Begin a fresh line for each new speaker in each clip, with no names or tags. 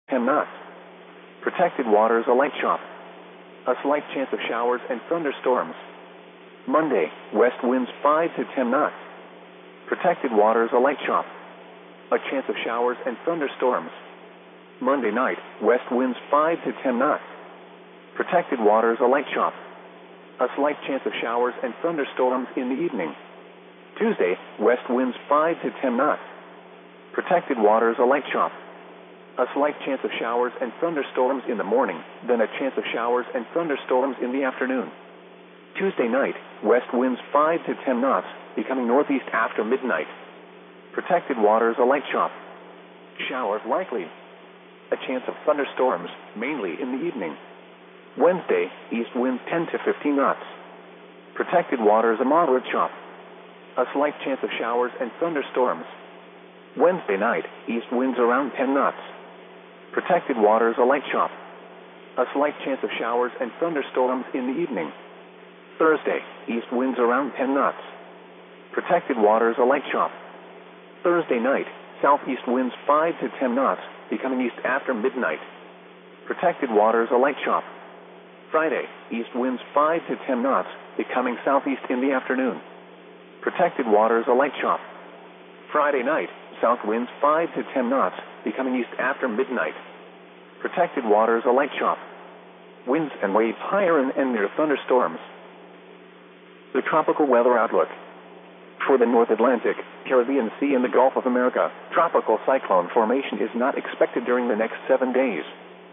10 knots. Protected waters a light chop. A slight chance of showers and thunderstorms. Monday, west winds 5 to 10 knots. Protected waters a light chop. A chance of showers and thunderstorms. Monday night, west winds 5 to 10 knots. Protected waters a light chop. A slight chance of showers and thunderstorms in the evening. Tuesday, west winds 5 to 10 knots. Protected waters a light chop. A slight chance of showers and thunderstorms in the morning, then a chance of showers and thunderstorms in the afternoon. Tuesday night, west winds 5 to 10 knots, becoming northeast after midnight. Protected waters a light chop. Showers likely. A chance of thunderstorms, mainly in the evening. Wednesday, east winds 10 to 15 knots. Protected waters a moderate chop. A slight chance of showers and thunderstorms. Wednesday night, east winds around 10 knots. Protected waters a light chop. A slight chance of showers and thunderstorms in the evening. Thursday, east winds around 10 knots. Protected waters a light chop. Thursday night, southeast winds 5 to 10 knots, becoming east after midnight. Protected waters a light chop. Friday, east winds 5 to 10 knots, becoming southeast in the afternoon. Protected waters a light chop. Friday night, south winds 5 to 10 knots, becoming east after midnight. Protected waters a light chop. Winds and waves higher and near thunderstorms. The tropical weather outlook. For the North Atlantic, Caribbean Sea and the Gulf of America, tropical cyclone formation is not expected during the next 7 days.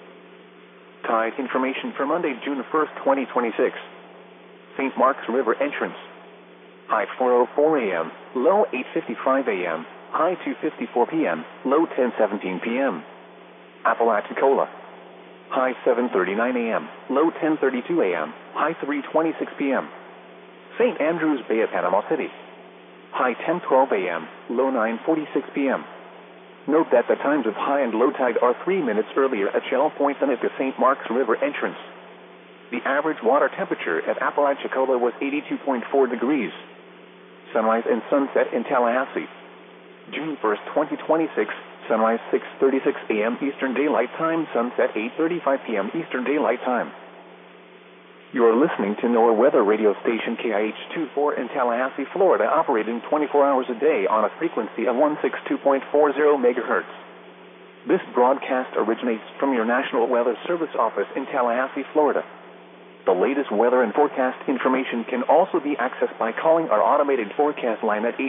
Tide information for Monday, June 1st, 2026. St. Mark's River entrance. High 4:04 a.m., low 8:55 a.m., high 2:54 p.m., low 10:17 p.m. Apalachicola. High 7:39 a.m., low 10:32 a.m., high 3:26 p.m. St. Andrews Bay of Panama City. High 10:12 a.m., low 9:46 p.m. Note that the times of high and low tide are 3 minutes earlier at Shell Point than at the St. Mark's River entrance. The average water temperature at Apalachicola was 82.4 degrees. Sunrise and sunset in Tallahassee. June 1st, 2026, sunrise 6:36 a.m. Eastern Daylight Time, sunset 8:35 p.m. Eastern Daylight Time. You are listening to NOAA weather radio station KIH-24 in Tallahassee, Florida, operating 24 hours a day on a frequency of 162.40 megahertz. This broadcast originates from your National Weather Service office in Tallahassee, Florida. The latest weather and forecast information can also be accessed by calling our automated forecast line at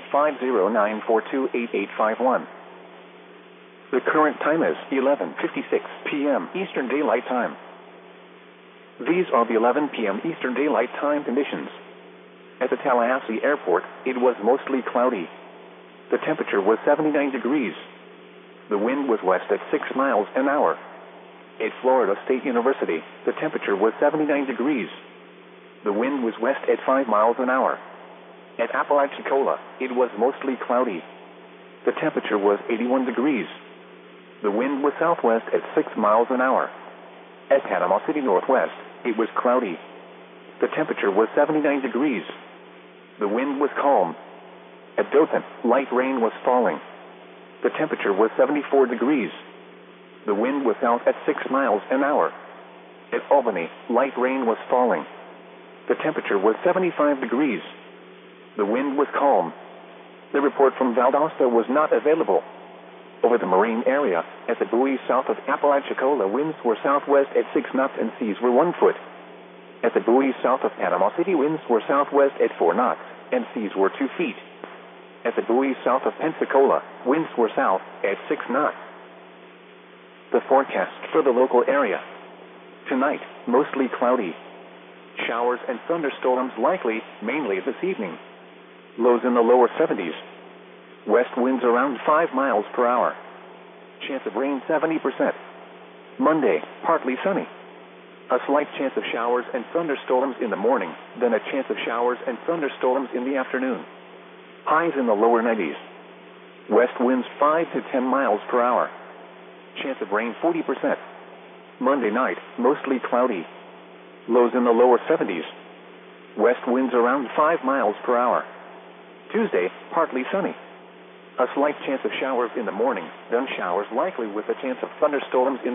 850-942-8851. The current time is 11:56 p.m. Eastern Daylight Time. These are the 11 p.m. Eastern Daylight Time conditions. At the Tallahassee Airport, it was mostly cloudy. The temperature was 79 degrees. The wind was west at 6 miles an hour. At Florida State University, the temperature was 79 degrees. The wind was west at 5 miles an hour. At Apalachicola, it was mostly cloudy. The temperature was 81 degrees. The wind was southwest at 6 miles an hour. At Panama City Northwest, it was cloudy. The temperature was 79 degrees. The wind was calm. At Dothan, light rain was falling. The temperature was 74 degrees. The wind was south at 6 miles an hour. At Albany, light rain was falling. The temperature was 75 degrees. The wind was calm. The report from Valdosta was not available. Over the marine area, at the buoys south of Apalachicola, winds were southwest at 6 knots and seas were 1 foot. At the buoys south of Panama City, winds were southwest at 4 knots and seas were 2 feet. At the buoys south of Pensacola, winds were south at 6 knots. The forecast for the local area. Tonight, mostly cloudy. Showers and thunderstorms likely, mainly this evening. Lows in the lower 70s. West winds around 5 miles per hour. Chance of rain 70%. Monday, partly sunny. A slight chance of showers and thunderstorms in the morning, then a chance of showers and thunderstorms in the afternoon. Highs in the lower 90s. West winds 5 to 10 miles per hour. Chance of rain 40%. Monday night, mostly cloudy. Lows in the lower 70s. West winds around 5 miles per hour. Tuesday, partly sunny. A slight chance of showers in the morning, then showers likely with a chance of thunderstorms in